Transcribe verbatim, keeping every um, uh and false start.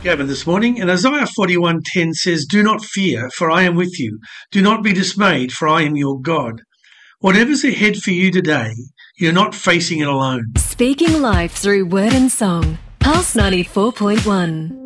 Gavin this morning, and Isaiah forty-one ten says, "Do not fear, for I am with you. Do not be dismayed, for I am your God." Whatever's ahead for you today, you're not facing it alone. Speaking life through word and song. Pulse ninety-four point one.